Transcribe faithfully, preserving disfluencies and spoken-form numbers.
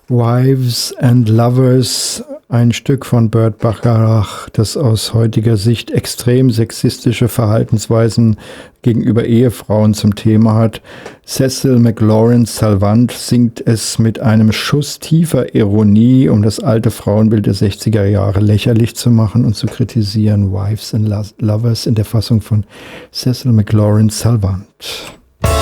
Wives and Lovers, ein Stück von Burt Bacharach, das aus heutiger Sicht extrem sexistische Verhaltensweisen gegenüber Ehefrauen zum Thema hat. Cecil McLaurin Salvant singt es mit einem Schuss tiefer Ironie, um das alte Frauenbild der sechziger Jahre lächerlich zu machen und zu kritisieren. Wives and Lovers in der Fassung von Cecil McLaurin Salvant.